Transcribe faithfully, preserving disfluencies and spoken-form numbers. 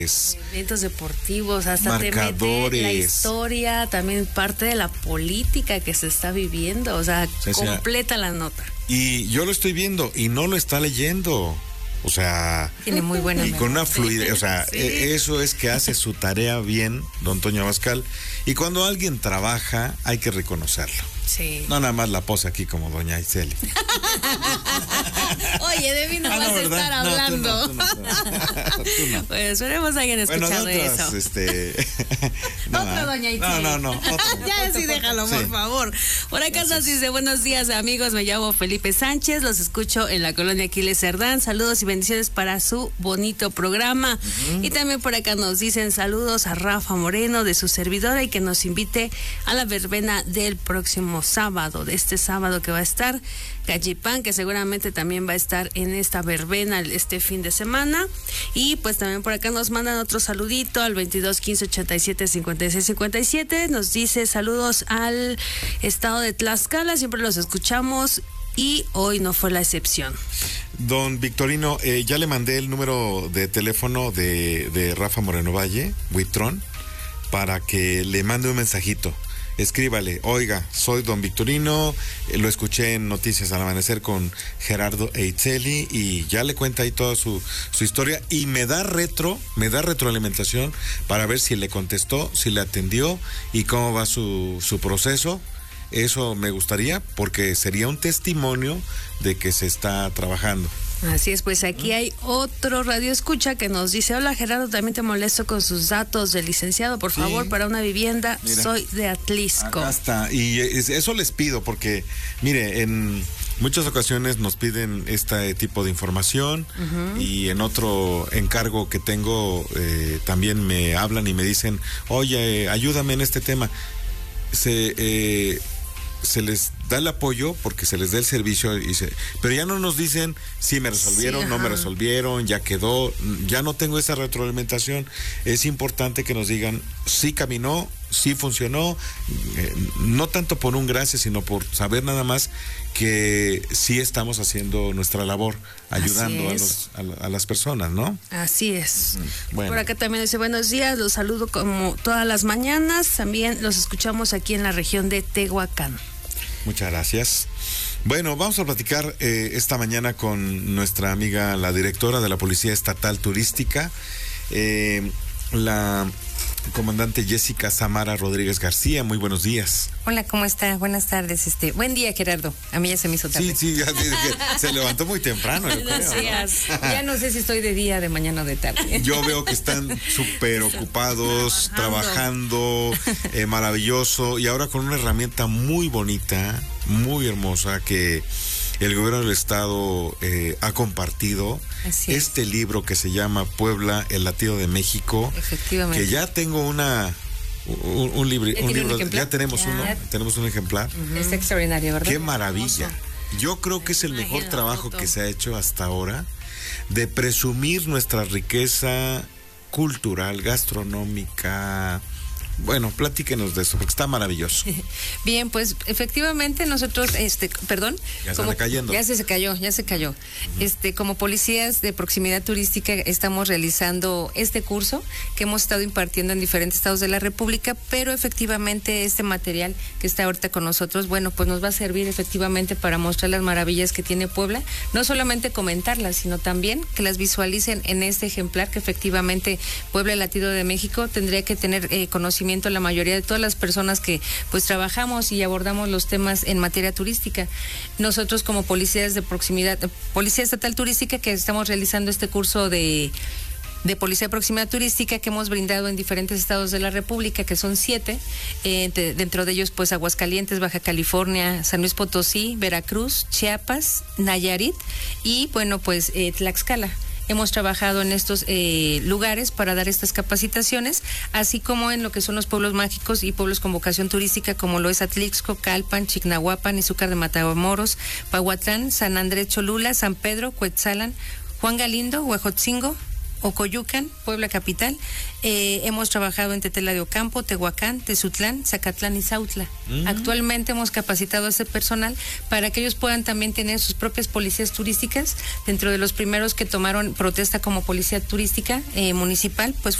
eventos deportivos, hasta marcadores, te mete la historia, también parte de la política que se está viviendo, o sea, o sea completa la nota. Y yo lo estoy viendo y no lo está leyendo. O sea, tiene muy buena y con una fluidez, o sea, sí. Eso es que hace su tarea bien, don Toño Abascal. Y cuando alguien trabaja, hay que reconocerlo. Sí. No nada más la pose aquí como doña Iseli. Oye, de mí no ah, vas no, a ¿verdad? estar hablando. No, tú no, tú no. Tú no. Pues esperemos hayan escuchado bueno, otras, eso. Este... no, Otra doña Iseli. No, no, no. Otro, ya otro, sí, déjalo, sí. Por favor. Por acá nos dice, buenos días, amigos. Me llamo Felipe Sánchez. Los escucho en la colonia Aquiles Cerdán. Saludos y bendiciones para su bonito programa. Uh-huh. Y también por acá nos dicen saludos a Rafa Moreno de su servidora y que nos invite a la verbena del próximo sábado, de este sábado que va a estar Gallipán, que seguramente también va a estar en esta verbena este fin de semana. Y pues también por acá nos mandan otro saludito al veintidós quince ochenta y siete cincuenta y seis cincuenta y siete. Nos dice saludos al estado de Tlaxcala, siempre los escuchamos y hoy no fue la excepción. Don Victorino, eh, ya le mandé el número de teléfono de, de Rafa Moreno Valle, Huitrón, para que le mande un mensajito. Escríbale, oiga, soy don Victorino, eh, lo escuché en Noticias al Amanecer con Gerardo Eitzeli y ya le cuenta ahí toda su, su historia y me da retro, me da retroalimentación para ver si le contestó, si le atendió y cómo va su, su proceso. Eso me gustaría porque sería un testimonio de que se está trabajando. Así es, pues aquí hay otro radio escucha que nos dice, hola Gerardo, también te molesto con sus datos de licenciado, por sí. favor, para una vivienda, mira, soy de Atlisco. Acá está, y eso les pido porque, mire, en muchas ocasiones nos piden este tipo de información uh-huh. y en otro encargo que tengo eh, también me hablan y me dicen, oye, ayúdame en este tema. Se... Eh, se les da el apoyo porque se les da el servicio y se, pero ya no nos dicen si me resolvieron, sí, no me resolvieron, ya quedó, ya no tengo esa retroalimentación. Es importante que nos digan sí caminó, sí funcionó, eh, no tanto por un gracias, sino por saber nada más que sí estamos haciendo nuestra labor, ayudando a, los, a, a las personas, ¿no? Así es. Bueno. Por acá también dice, buenos días, los saludo como todas las mañanas, también los escuchamos aquí en la región de Tehuacán. Muchas gracias. Bueno, vamos a platicar eh, esta mañana con nuestra amiga, la directora de la Policía Estatal Turística, eh, la comandante Jessica Samara Rodríguez García. Muy buenos días. Hola, ¿cómo está? Buenas tardes. Este, buen día, Gerardo. A mí ya se me hizo tarde. Sí, sí, ya, se levantó muy temprano. Buenos días. ¿No? Ya no sé si estoy de día, de mañana o de tarde. Yo veo que están súper ocupados, trabajando, eh, maravilloso, y ahora con una herramienta muy bonita, muy hermosa, que el gobierno del estado eh, ha compartido. Así es. Este libro que se llama Puebla, el latido de México. Efectivamente. Que ya tengo una un, un, libro, un libro, un ya tenemos ya. uno, tenemos un ejemplar. Uh-huh. Es extraordinario, ¿verdad? Qué maravilla. Yo creo que es el mejor trabajo que se ha hecho hasta ahora de presumir nuestra riqueza cultural, gastronómica. Bueno, platíquenos de eso, porque está maravilloso. Bien, pues efectivamente nosotros, este, perdón, ya se está cayendo. Ya se, se cayó, ya se cayó. Uh-huh. Este, como policías de proximidad turística estamos realizando este curso que hemos estado impartiendo en diferentes estados de la República, pero efectivamente este material que está ahorita con nosotros, bueno, pues nos va a servir efectivamente para mostrar las maravillas que tiene Puebla, no solamente comentarlas, sino también que las visualicen en este ejemplar que efectivamente Puebla, el latido de México, tendría que tener eh, conocimiento la mayoría de todas las personas que pues trabajamos y abordamos los temas en materia turística. Nosotros como policías de proximidad, Policía Estatal Turística, que estamos realizando este curso de de Policía de Proximidad Turística que hemos brindado en diferentes estados de la República, que son siete, eh, de, dentro de ellos pues Aguascalientes, Baja California, San Luis Potosí, Veracruz, Chiapas, Nayarit y bueno pues eh, Tlaxcala. Hemos trabajado en estos eh, lugares para dar estas capacitaciones, así como en lo que son los pueblos mágicos y pueblos con vocación turística, como lo es Atlixco, Calpan, Chignahuapan, Izúcar de Matamoros, Pahuatlán, San Andrés Cholula, San Pedro, Cuetzalan, Juan Galindo, Huejotzingo, Ocoyucan, Puebla Capital. Eh, hemos trabajado en Tetela de Ocampo, Tehuacán, Tezutlán, Zacatlán y Zautla. Uh-huh. Actualmente hemos capacitado a ese personal para que ellos puedan también tener sus propias policías turísticas. Dentro de los primeros que tomaron protesta como policía turística eh, municipal, pues